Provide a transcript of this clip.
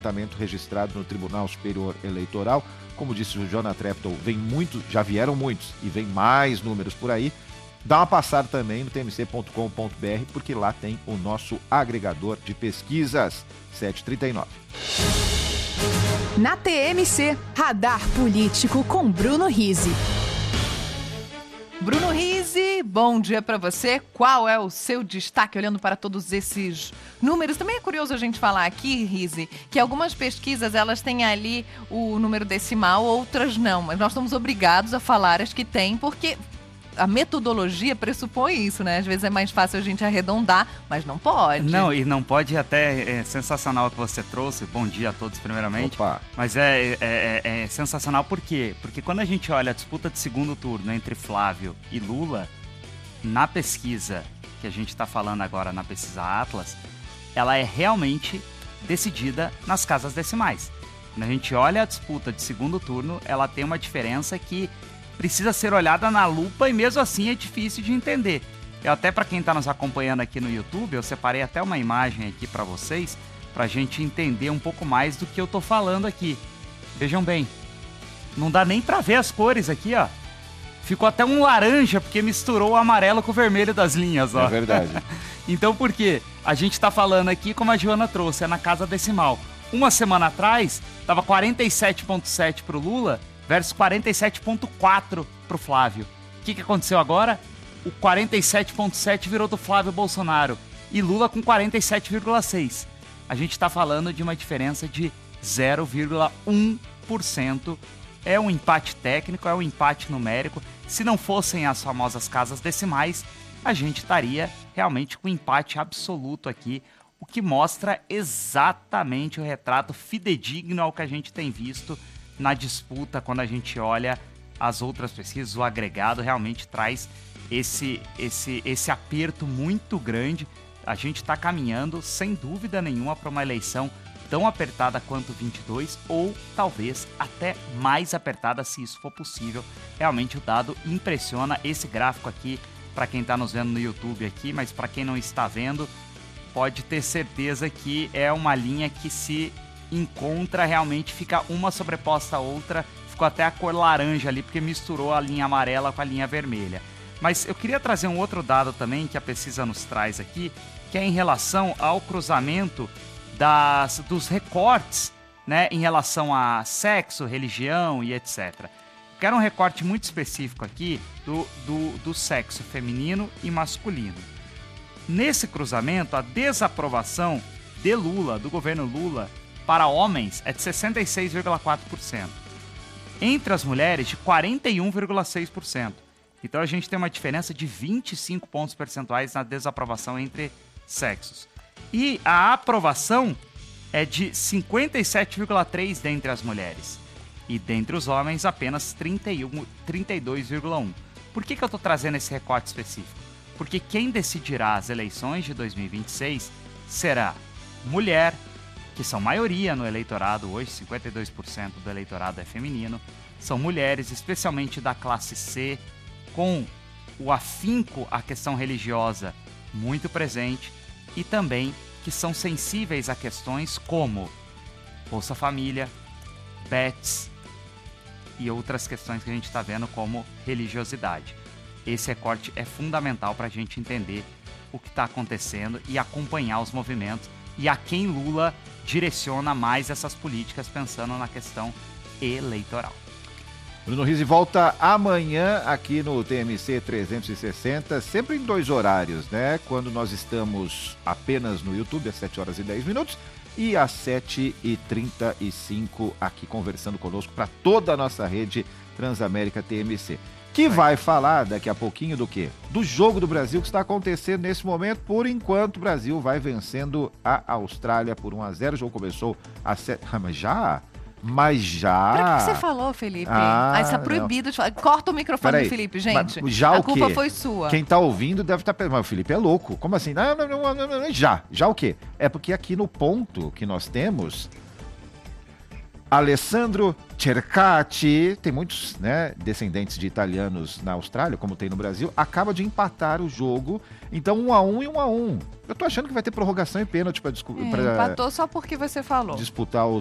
registrado no Tribunal Superior Eleitoral. Como disse o Jonathan Treptow, já vieram muitos e vem mais números por aí. Dá uma passada também no tmc.com.br, porque lá tem o nosso agregador de pesquisas. 7h39. Na TMC, Radar Político com Bruno Rizzi. Bruno Rizzi, bom dia para você. Qual é o seu destaque olhando para todos esses números? Também é curioso a gente falar aqui, Rizzi, que algumas pesquisas elas têm ali o número decimal, outras não. Mas nós estamos obrigados a falar as que tem, porque a metodologia pressupõe isso, né? Às vezes é mais fácil a gente arredondar, mas não pode. Não, e não pode até, é sensacional o que você trouxe, bom dia a todos primeiramente. Opa. Mas é sensacional por quê? Porque quando a gente olha a disputa de segundo turno entre Flávio e Lula, na pesquisa que a gente está falando agora, na pesquisa Atlas, ela é realmente decidida nas casas decimais. Quando a gente olha a disputa de segundo turno, ela tem uma diferença que precisa ser olhada na lupa e mesmo assim é difícil de entender. Eu até, para quem está nos acompanhando aqui no YouTube, eu separei até uma imagem aqui para vocês, para a gente entender um pouco mais do que eu tô falando aqui. Vejam bem, não dá nem para ver as cores aqui, ó. Ficou até um laranja, porque misturou o amarelo com o vermelho das linhas, ó. É verdade. Então por quê? A gente está falando aqui, como a Joana trouxe, é na casa decimal. Uma semana atrás, estava 47,7 para o Lula, versus 47,4 para o Flávio. O que aconteceu agora? O 47,7 virou do Flávio Bolsonaro e Lula com 47,6. A gente está falando de uma diferença de 0,1%. É um empate técnico, é um empate numérico. Se não fossem as famosas casas decimais, a gente estaria realmente com um empate absoluto aqui, o que mostra exatamente o retrato fidedigno ao que a gente tem visto na disputa. Quando a gente olha as outras pesquisas, o agregado realmente traz esse aperto muito grande. A gente está caminhando, sem dúvida nenhuma, para uma eleição tão apertada quanto 22, ou talvez até mais apertada, se isso for possível. Realmente o dado impressiona. Esse gráfico aqui, para quem está nos vendo no YouTube aqui, mas para quem não está vendo, pode ter certeza que é uma linha que se encontra, realmente fica uma sobreposta à outra, ficou até a cor laranja ali, porque misturou a linha amarela com a linha vermelha. Mas eu queria trazer um outro dado também, que a pesquisa nos traz aqui, que é em relação ao cruzamento dos recortes, né, em relação a sexo, religião e etc. Eu quero um recorte muito específico aqui do sexo feminino e masculino. Nesse cruzamento, a desaprovação de Lula, do governo Lula, para homens é de 66,4%. Entre as mulheres, de 41,6%. Então a gente tem uma diferença de 25 pontos percentuais na desaprovação entre sexos. E a aprovação é de 57,3% dentre as mulheres. E dentre os homens, apenas 32,1%. Por que eu estou trazendo esse recorte específico? Porque quem decidirá as eleições de 2026 será mulher, que são maioria no eleitorado hoje, 52% do eleitorado é feminino, são mulheres, especialmente da classe C, com o afinco à questão religiosa muito presente, e também que são sensíveis a questões como Bolsa Família, bets e outras questões que a gente está vendo como religiosidade. Esse recorte é fundamental para a gente entender o que está acontecendo e acompanhar os movimentos e a quem Lula direciona mais essas políticas pensando na questão eleitoral. Bruno Rizzi volta amanhã aqui no TMC 360, sempre em 2 horários, né? Quando nós estamos apenas no YouTube, às 7h10, e às 7h35 aqui conversando conosco para toda a nossa rede Transamérica TMC. Que vai falar daqui a pouquinho do quê? Do jogo do Brasil que está acontecendo nesse momento. Por enquanto, o Brasil vai vencendo a Austrália por 1-0. O jogo começou às 7... Mas já... Pra que você falou, Felipe? Isso é proibido de falar. Corta o microfone do Felipe, gente. Já a culpa foi sua. Quem tá ouvindo deve estar pensando, mas o Felipe é louco. Como assim? Não, já o quê? É porque aqui no ponto que nós temos... Alessandro Cercati, tem muitos, né, descendentes de italianos na Austrália, como tem no Brasil, acaba de empatar o jogo. Então 1-1 e 1-1. Eu tô achando que vai ter prorrogação e pênalti para Empatou só porque você falou. disputar o